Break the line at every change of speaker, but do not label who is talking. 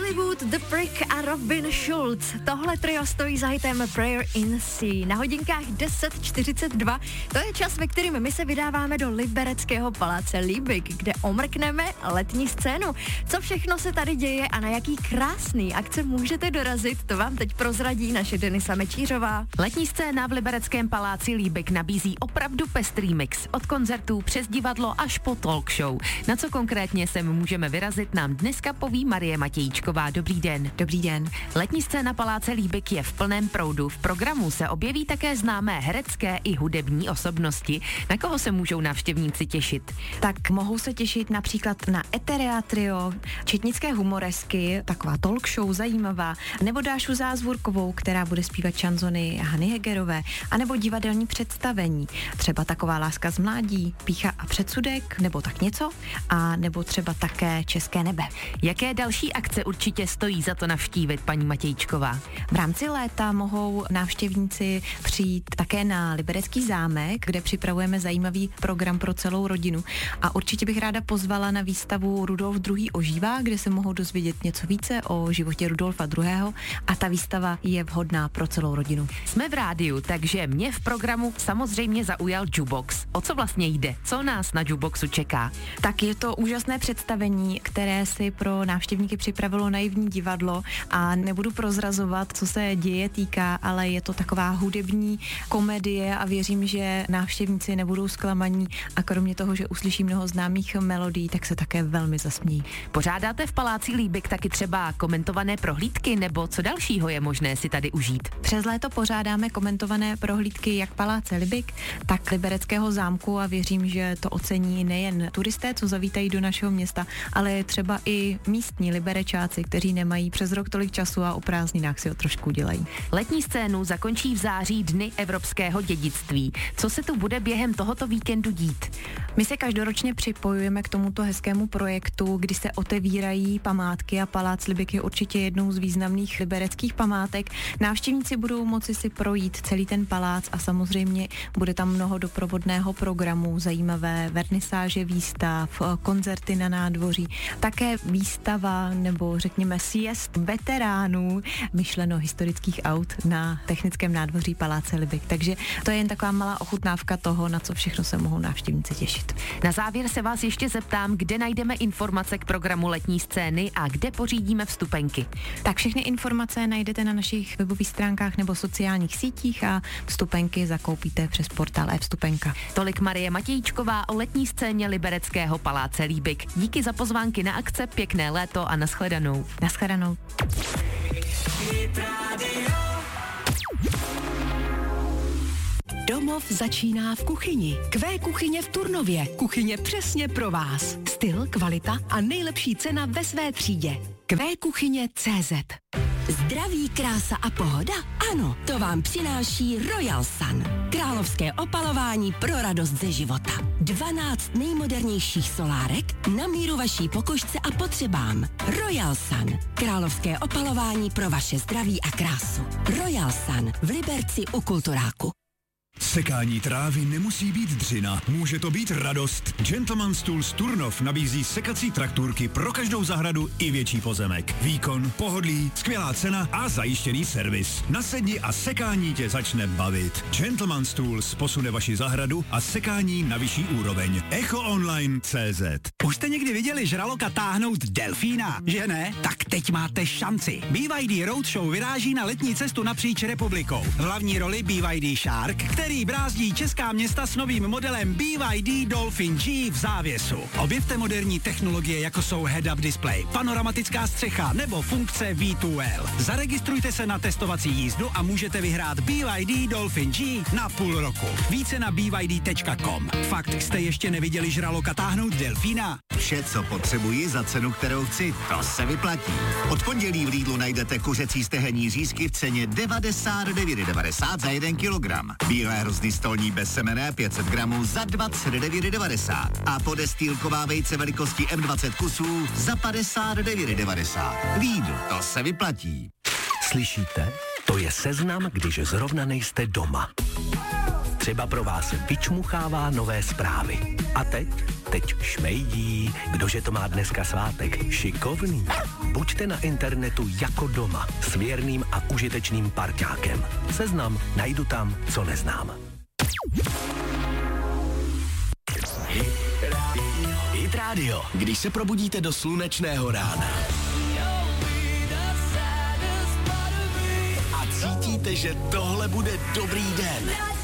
Hollywood, The Brick a Robin Schulz. Tohle trio stojí za hitem Prayer in Sea. Na hodinkách 10:42. To je čas, ve kterým my se vydáváme do libereckého paláce Liebig, kde omrkneme letní scénu. Co všechno se tady děje a na jaký krásný akce můžete dorazit, to vám teď prozradí naše Denisa Mečířová.
Letní scéna v libereckém paláci Liebig nabízí opravdu pestrý mix. Od koncertů přes divadlo až po talk show. Na co konkrétně sem můžeme vyrazit, nám dneska poví Marie Matějíčková. Dobrý den.
Dobrý den.
Letní scéna paláce Liebig je v plném proudu. V programu se objeví také známé herecké i hudební osobnosti. Na koho se můžou návštěvníci těšit?
Tak mohou se těšit například na Eterea Trio, četnické humoresky, taková talk show zajímavá, nebo Dášu Zázvorkovou, která bude zpívat šanzony Hany Hegerové, anebo divadelní představení, třeba Taková láska z mládí, Pýcha a předsudek, nebo tak něco, a nebo třeba také České nebe.
Jaké další akce určitě stojí za to navštívit, paní Matějíčková?
V rámci léta mohou návštěvníci přijít také na Liberecký zámek, kde připravujeme zajímavý program pro celou rodinu. A určitě bych ráda pozvala na výstavu Rudolf II. Ožívá, kde se mohou dozvědět něco více o životě Rudolfa II. A ta výstava je vhodná pro celou rodinu.
Jsme v rádiu, takže mě v programu samozřejmě zaujal jukebox. O co vlastně jde? Co nás na jukeboxu čeká?
Tak je to úžasné představení, které si pro návštěvníky připravilo Naivní divadlo a nebudu prozrazovat, co se děje týká, ale je to taková hudební komedie a věřím, že návštěvníci nebudou zklamaní a kromě toho, že uslyší mnoho známých melodií, tak se také velmi zasmějí.
Pořádáte v paláci Liebig taky třeba komentované prohlídky, nebo co dalšího je možné si tady užít?
Přes léto pořádáme komentované prohlídky jak paláce Liebig, tak Libereckého zámku a věřím, že to ocení nejen turisté, co zavítají do našeho města, ale třeba i místní liberečáci, kteří nemají přes rok tolik času a o prázdninách si ho trošku dělají.
Letní scénu zakončí v září Dny evropského dědictví. Co se tu bude během tohoto víkendu dít?
My se každoročně připojujeme k tomuto hezkému projektu, kdy se otevírají památky a palác Liebig je určitě jednou z významných libereckých památek. Návštěvníci budou moci si projít celý ten palác a samozřejmě bude tam mnoho doprovodného programu, zajímavé vernisáže výstav, koncerty na nádvoří, také výstava nebo řekněme siest veteránů, myšleno historických aut na technickém nádvoří paláce Liebig. Takže to je jen taková malá ochutnávka toho, na co všechno se mohou návštěvníci těšit.
Na závěr se vás ještě zeptám, kde najdeme informace k programu letní scény a kde pořídíme vstupenky.
Tak všechny informace najdete na našich webových stránkách nebo sociálních sítích a vstupenky zakoupíte přes portál eVstupenka.
Tolik Marie Matějíčková o letní scéně Libereckého paláce Liebig. Díky za pozvánky na akce, pěkné léto a nashledanou.
Nashledanou.
Domov začíná v kuchyni. Q kuchyně v Turnově. Kuchyně přesně pro vás. Styl, kvalita a nejlepší cena ve své třídě. QKuchyně.cz. Zdraví, krása a pohoda? Ano, to vám přináší Royal Sun. Královské opalování pro radost ze života. 12 nejmodernějších solárek na míru vaší pokožce a potřebám. Royal Sun. Královské opalování pro vaše zdraví a krásu. Royal Sun v Liberci u Kulturáku.
Sekání trávy nemusí být dřina, může to být radost. Gentleman's Tools Turnov nabízí sekací traktůrky pro každou zahradu i větší pozemek. Výkon, pohodlí, skvělá cena a zajištěný servis. Nasedni a sekání tě začne bavit. Gentleman's Tools posune vaši zahradu a sekání na vyšší úroveň. EchoOnline.cz.
Už jste někdy viděli žraloka táhnout delfína, že ne? Tak teď máte šanci. BYD Roadshow vyráží na letní cestu napříč republikou. V hlavní roli BYD Shark, který brázdí česká města s novým modelem BYD Dolphin G v závěsu. Objevte moderní technologie, jako jsou head-up display, panoramatická střecha nebo funkce V2L. Zaregistrujte se na testovací jízdu a můžete vyhrát BYD Dolphin G na půl roku. Více na byd.com. Fakt jste ještě neviděli žraloka táhnout delfína?
Vše, co potřebuji za cenu, kterou chci, to se vyplatí. Od pondělí v Lidlu najdete kuřecí stehenní řízky v ceně 99,90 za 1 kilogram. Bílé hrozny stolní bezsemenné 500 gramů za 29,90 a podestýlková vejce velikosti M20 kusů za 59,90. Lidl, to se vyplatí.
Slyšíte? To je seznam, když zrovna nejste doma. Třeba pro vás vyčmuchává nové zprávy. A teď teď šmejdí, kdože to má dneska svátek, šikovný. Buďte na internetu jako doma, s věrným a užitečným parťákem. Seznam najdu tam, co neznám. Hit Radio, když se probudíte do slunečného rána a cítíte, že tohle bude dobrý den.